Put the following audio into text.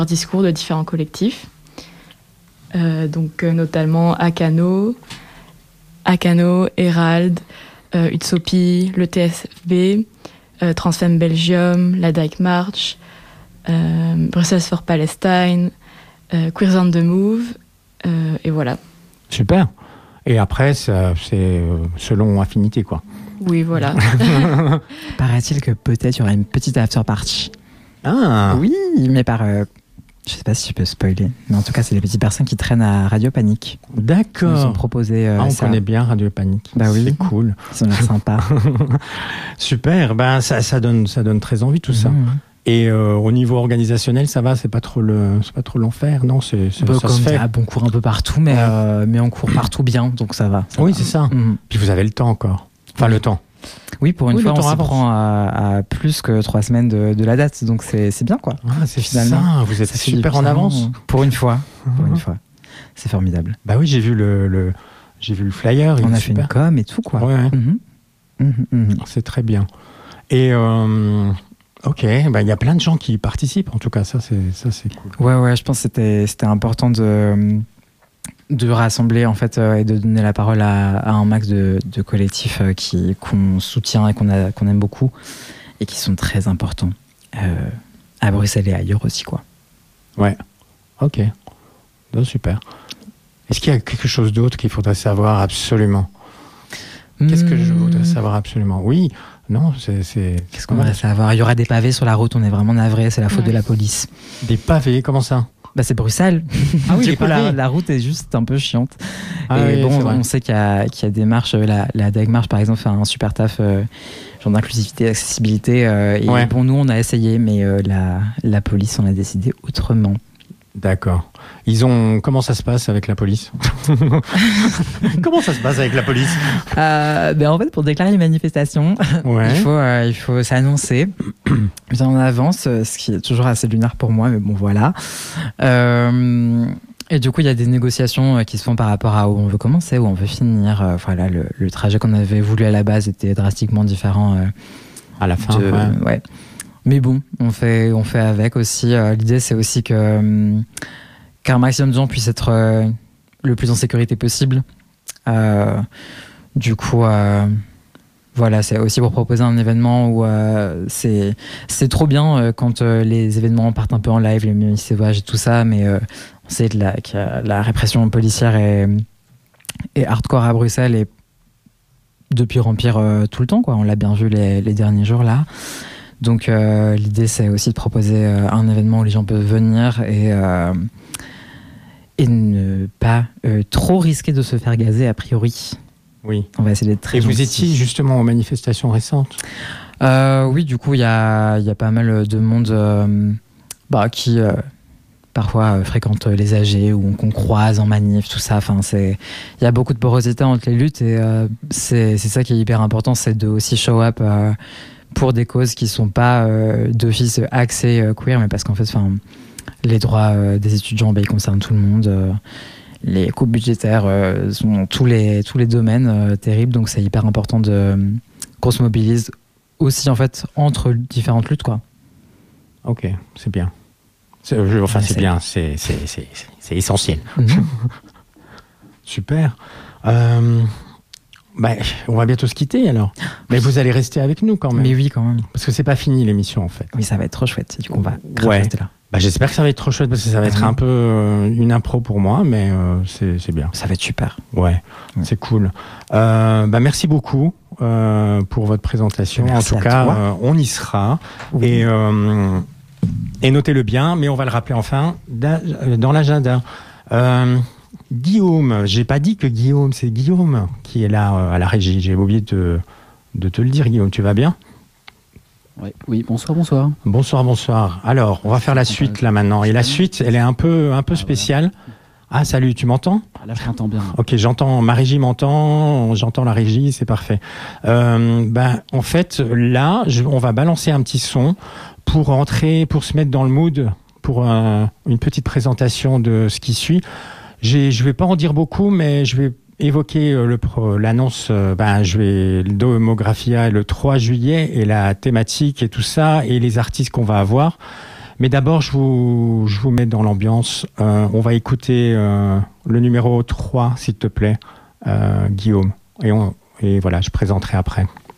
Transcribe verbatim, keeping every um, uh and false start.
discours de différents collectifs, euh, donc euh, notamment Akano, Akano, Herald, euh, Utopie, le T S F B, euh, Transfemme Belgium, la Dyke March, euh, Brussels for Palestine, euh, Queers on the Move, euh, et voilà. Super. Et après, ça, c'est selon affinité, quoi. Oui, voilà. Paraît-il que peut-être il y aura une petite after party. Ah. Oui, mais par... Euh, je sais pas si je peux spoiler, mais en tout cas, c'est les petites personnes qui traînent à Radio Panique. D'accord. Ils nous ont proposé euh, ah, on ça. connaît bien Radio Panique. Bah oui. C'est cool. Ils ont l'air sympas. Super. Ben, ça, ça, donne, ça donne très envie, tout mmh. ça. Et euh, au niveau organisationnel, ça va, c'est pas trop le, c'est pas trop l'enfer, non, c'est, c'est bah, ça comme se fait. Ah, bon, on court un peu partout, mais, euh, mais on court partout bien, donc ça va. Ça oui, va. c'est ça. Mmh. Puis vous avez le temps encore. Enfin, oui. le temps. Oui, pour une oui, fois, on s'y avance. prend à, à plus que trois semaines de, de la date, donc c'est, c'est bien, quoi. Ah, c'est finalement. Ça, vous êtes ça super en avance. Pour une fois, pour une fois, c'est formidable. Bah oui, j'ai vu le, le j'ai vu le flyer. On a fait super. une com et tout, quoi. Ouais. ouais. Mmh. Mmh, mmh. C'est très bien. Et euh, ok, il bah, y a plein de gens qui participent. En tout cas, ça c'est ça c'est cool. Ouais, ouais, je pense que c'était c'était important de de rassembler en fait euh, et de donner la parole à, à un max de, de collectifs euh, qui qu'on soutient et qu'on a qu'on aime beaucoup et qui sont très importants euh, à Bruxelles et ailleurs aussi, quoi. Ouais. Ok. Donc, super. Est-ce qu'il y a quelque chose d'autre qu'il faudrait savoir absolument? Qu'est-ce que je voudrais savoir absolument? Oui. Non, c'est, c'est... Qu'est-ce qu'on voudrait savoir? Il y aura des pavés sur la route, on est vraiment navré, c'est la faute ouais. de la police. Des pavés, comment ça? Bah c'est Bruxelles. Ah oui, du coup, la, la route est juste un peu chiante. Ah et oui, bon, on sait qu'il y a, qu'il y a des marches. La, la D A G Marche, par exemple, fait un super taf euh, genre d'inclusivité, d'accessibilité. Euh, et ouais. bon, nous, on a essayé, mais euh, la, la police, on a décidé autrement. D'accord. Ils ont... Comment ça se passe avec la police? Comment ça se passe avec la police? euh, ben En fait, pour déclarer les manifestations, ouais. il, faut, euh, il faut s'annoncer bien en avance, ce qui est toujours assez lunaire pour moi, mais bon, voilà. Euh, et du coup, il y a des négociations qui se font par rapport à où on veut commencer, où on veut finir. Euh, voilà, le, le trajet qu'on avait voulu à la base était drastiquement différent. Euh, à la fin, de, ouais. ouais. Mais bon, on fait, on fait avec aussi. Euh, l'idée, c'est aussi que, euh, qu'un maximum de gens puissent être euh, le plus en sécurité possible. Euh, du coup, euh, voilà, c'est aussi pour proposer un événement où euh, c'est, c'est trop bien euh, quand euh, les événements partent un peu en live, les musiques sauvages et tout ça, mais euh, on sait que la, que la répression policière est, est hardcore à Bruxelles et de pire en pire euh, tout le temps, quoi. On l'a bien vu les, les derniers jours là. Donc euh, l'idée, c'est aussi de proposer euh, un événement où les gens peuvent venir et, euh, et ne pas euh, trop risquer de se faire gazer a priori. Oui. On va essayer d'être très Et gentil. vous étiez justement aux manifestations récentes? euh, Oui, du coup, il y a, y a pas mal de monde euh, bah, qui euh, parfois euh, fréquente les A G ou qu'on croise en manif, tout ça. Enfin, c'est, il y a beaucoup de porosité entre les luttes et euh, c'est, c'est ça qui est hyper important, c'est de aussi show up euh, pour des causes qui ne sont pas euh, d'office axées euh, queer, mais parce qu'en fait, les droits euh, des étudiants, bah, ils concernent tout le monde. Euh, les coupes budgétaires euh, sont dans tous les, tous les domaines euh, terribles, donc c'est hyper important de, euh, qu'on se mobilise aussi en fait, entre différentes luttes, quoi. Ok, c'est bien. C'est, enfin, c'est, c'est bien, c'est, c'est, c'est, c'est essentiel. Mm-hmm. Super. Euh... Bah, on va bientôt se quitter alors. Mais vous allez rester avec nous quand même. Mais oui, quand même. Parce que c'est pas fini l'émission en fait. Oui, ça va être trop chouette. Du coup, on va ouais. rester là. Bah, j'espère que ça va être trop chouette parce que ça va être un peu euh, une impro pour moi, mais euh, c'est, c'est bien. Ça va être super. Ouais, ouais. C'est cool. Euh, bah, merci beaucoup euh, pour votre présentation. Merci en tout cas, euh, on y sera. Oui. Et, euh, et notez-le bien, mais on va le rappeler enfin dans l'agenda. Euh, Guillaume, j'ai pas dit que Guillaume, c'est Guillaume qui est là euh, à la régie. J'ai oublié de, de te le dire, Guillaume. Tu vas bien? Oui, oui, bonsoir, bonsoir. Bonsoir, bonsoir. Alors, on va faire la suite là maintenant. Et la suite, elle est un peu, un peu spéciale. Ah, salut, tu m'entends? Là, je t'entends bien. Ok, j'entends, ma régie m'entend, j'entends la régie, c'est parfait. Euh, ben, en fait, là, je, on va balancer un petit son pour entrer, pour se mettre dans le mood, pour un, une petite présentation de ce qui suit. J'ai, je vais pas en dire beaucoup, mais je vais évoquer le, l'annonce. Ben, je vais le Demographia le trois juillet et la thématique et tout ça et les artistes qu'on va avoir. Mais d'abord, je vous, je vous mets dans l'ambiance. Euh, on va écouter euh, le numéro trois, s'il te plaît, euh, Guillaume. Et, on, et voilà, je présenterai après.